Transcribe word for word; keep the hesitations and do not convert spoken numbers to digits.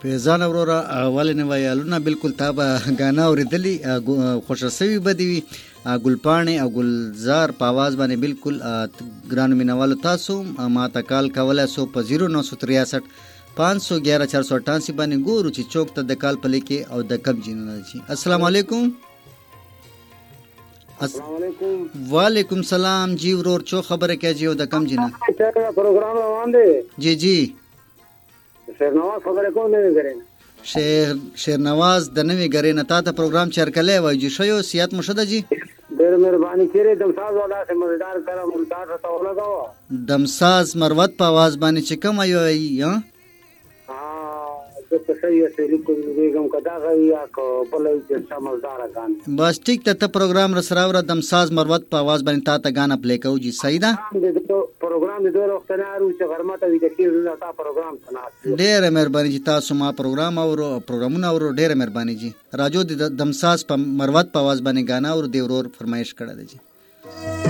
فیضان وروره ولې نه وایالونه بالکل تا به غانا اورېدلي خوښه سوي به دي وي ګلپاڼې او ګلزار په اواز باندې بالکل ګرانو مینوالو تاسو ما ته کال کولی سو په زیرو نو سو تریاسઠ پانچ سو گیارہ چار سو اٹھاسی باندې ګورو چې چوک ته د کال په لیکې او د کم جنونه شي. السلام علیکم. السلام علیکم. وعلیکم سلام جی ورور چو خبره کې جی او د کم جنه پروګرام روان دی. جی جی شیر نواز خبره کوم نه غرین شیر شیر نواز د نوې غرین تا ته پروګرام چرکلې وای جی شیو سیات مشده جی ډېر مهرباني کړې دمساز والا سے مزدار کرا ممتاز ته ولګاو دمساز مروت په आवाज باندې چې کوم ایو ها ته صحیح سری کوم بیگم کدا غیا کو بلای چې سمزدار غان بس ټیک ته پروګرام رسراو را دمساز مروت په आवाज باندې تا ته غانا پلی کو جی صحیح ده پروګرام دې دوه وخت نه ارو چې غرمه ته وی د تا پروګرام تناسب ډېر مهرباني جی تاسو ما پروګرام او پروګرامونه او ډېر مهرباني جی راجو د دمساز په مروت په आवाज باندې غانا او دیورور فرمایش کړه دی جی.